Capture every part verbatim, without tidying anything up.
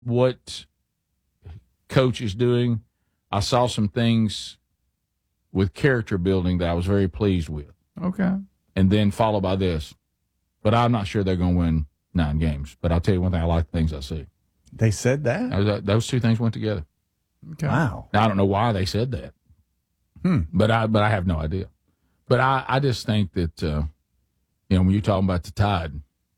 what Coach is doing. I saw some things with character building that I was very pleased with. Okay. And then followed by this. But I'm not sure they're going to win nine games. But I'll tell you one thing, I like the things I see. They said that? Those, those two things went together. Okay. Wow. Now, I don't know why they said that. Hmm. But I but I have no idea. But I, I just think that, uh, you know, when you're talking about the Tide,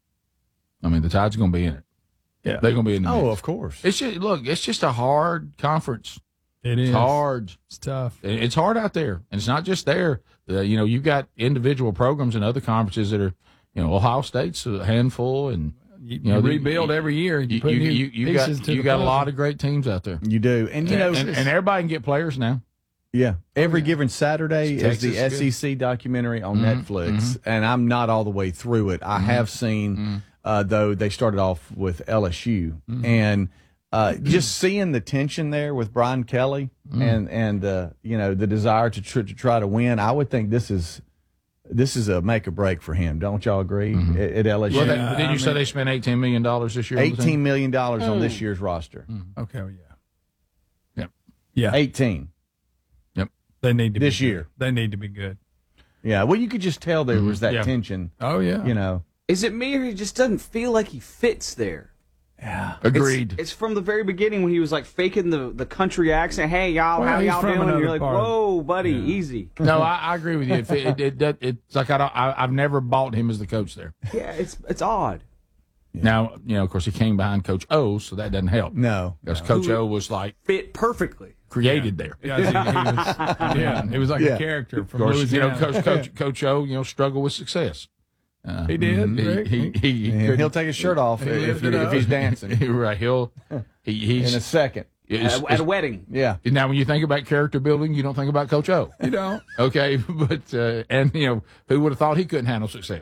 I mean, the Tide's going to be in it. Yeah. They're going to be in the Oh, mix. of course. It's just, look, it's just a hard conference. It is. It's hard. It's tough. It's hard out there. And it's not just there. Uh, you know, you've got individual programs in other conferences that are, you know, Ohio State's a handful. And, You, you know, you the- rebuild you- every year. You, you, put you, new you, you got, pieces to you the got a puzzle. lot of great teams out there. You do. And, you know, and, and everybody can get players now. yeah, every given Saturday is the Texas S E good. C documentary on Mhm, Netflix, and I'm not all the way through it. I have seen, uh, though, they started off with L S U, and uh, just seeing the tension there with Brian Kelly and and uh, you know, the desire to tr- to try to win. I would think this is this is a make or break for him. Don't y'all agree? At, at L S U, Well, they, Yeah, didn't you I say mean- they spent eighteen million dollars this year? on the team? eighteen million dollars on this year's roster. Okay, well, yeah. Yep. Yeah. eighteen They need to this be year. Good. They need to be good. Yeah, well, you could just tell there was that Yeah. tension. Oh, yeah. You know, Is it me or he just doesn't feel like he fits there? yeah. Agreed. It's, it's from the very beginning when he was like faking the, the country accent. Hey, y'all, Well, how he's y'all from doing? And another you're like, part of- whoa, buddy, easy. No, I, I agree with you. It, it, it, it, it's like I don't, I, I've never bought him as the coach there. Yeah, it's it's odd. Now, you know, of course, he came behind Coach O, so that doesn't help. No. Because Coach O was like Fit perfectly. created there. Yeah, he, he was, yeah, he was like Yeah. a character Of from course, you know, Louisiana. Coach, Coach, Coach O, you know, struggled with success. Uh, He did, He, Rick. he, he, he And couldn't- he'll take his shirt off He if, lifted if up. he's dancing right. He'll, he, he's, in a second. it's- At, at a wedding. Yeah. now, when you think about character building, you don't think about Coach O. You know, Okay, but uh, and you know, who would have thought he couldn't handle success?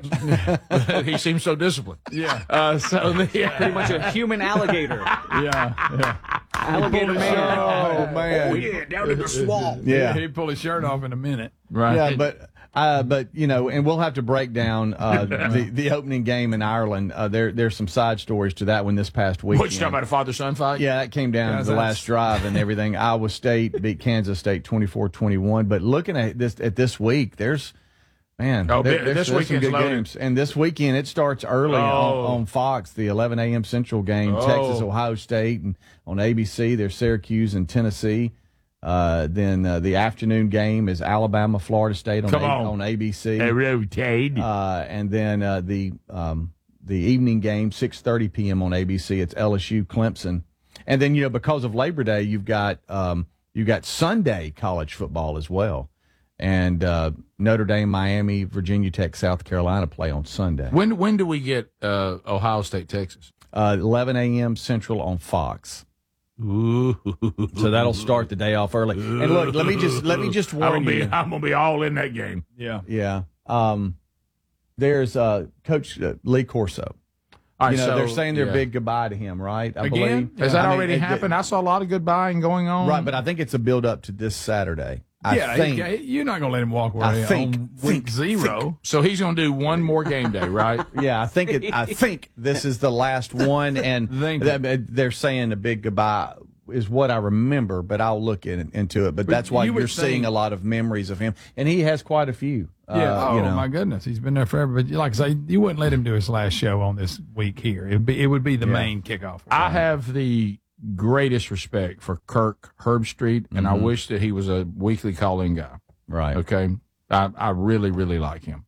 But he seems so disciplined. yeah, Uh, so the, Pretty much a human alligator. yeah, yeah. Alligator man. Oh, man. Oh, yeah, down to the swamp. Yeah. He'd pull his shirt off in a minute. right. Yeah, but uh, but you know, and we'll have to break down uh, the the opening game in Ireland. Uh, there there's some side stories to that one this past week. what you talking about, a father son fight? Yeah, that came down Guys, to the that's- last drive and everything. Iowa State beat Kansas State twenty-four twenty-one. But looking at this at this week, there's man, Oh, there- thi- there's, this there's some weekend's good loaded. games. And this weekend it starts early Oh. on, on Fox, the eleven a.m. Central game, Oh. Texas Ohio State, and on A B C there's Syracuse and Tennessee. Uh, then uh, the afternoon game is Alabama Florida State on Come a- on. on A B C. They rotate. Uh, and then uh, the um, the evening game, six thirty p.m. on A B C. It's L S U Clemson, and then you know because of Labor Day, you've got um, you've got Sunday college football as well, and uh, Notre Dame, Miami, Virginia Tech, South Carolina play on Sunday. when when do we get uh, Ohio State, Texas? Uh, eleven a.m. Central on Fox. Ooh. So that'll start the day off early. And look, let me just let me just I'm warn gonna, be, you. I'm gonna be all in that game. Yeah, Yeah. Um, there's uh, Coach uh, Lee Corso. All right, You know, so, they're saying their yeah. big goodbye to him, right? I Again? believe. Has that I mean, already it- happened? I saw a lot of good buying going on. Right, but I think it's a build up to this Saturday. I yeah. think. he- you're not gonna let him walk away I think- on week think- zero. So he's gonna do one more game day, right? Yeah, I think it. I think this is the last one, and Think th- they're saying a big goodbye is what I remember. But I'll look in, into it. But that's why you would you're seeing think- a lot of memories of him, and he has quite a few. Yeah. Uh, oh you know. my goodness, he's been there forever. But like I say, you wouldn't let him do his last show on this week here. It'd be it would be the Yeah. main kickoff. I have the greatest respect for Kirk Herbstreit, and I wish that he was a weekly call-in guy. Right. Okay, I, I really, really like him.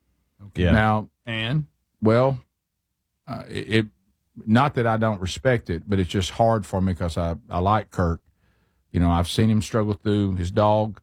Yeah. Now, and well, uh, it, it not that I don't respect it, but it's just hard for me because I, I like Kirk. You know, I've seen him struggle through his dog,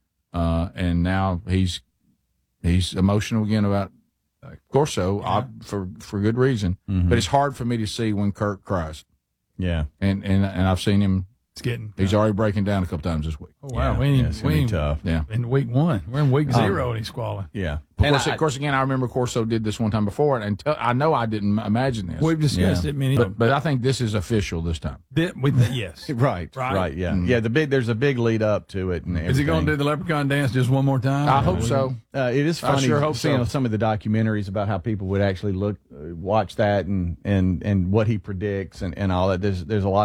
uh, and now he's he's emotional again about uh, Corso uh, for for good reason. Mhm. But it's hard for me to see when Kirk cries, Yeah. and and and I've seen him It's getting. He's already breaking down a couple times this week. Oh, wow. Yeah, we ain't, yeah, it's gonna we be ain't tough. Yeah. in week one. We're in week zero and he's squalling. Yeah. Of And course, I- of course, again, I remember Corso did this one time before, and tell, I know I didn't imagine this. We've discussed Yeah. it many but, but I think this is official this time. Th- with the, yes. Right, Right. right, yeah, Mm. yeah. The big there's a big lead up to it, and Is he going to do the leprechaun dance just one more time? I hope so. Uh, it is I funny sure hope seeing so. some of the documentaries about how people would actually look, uh, watch that, and and and what he predicts, and, and all that. There's there's a lot.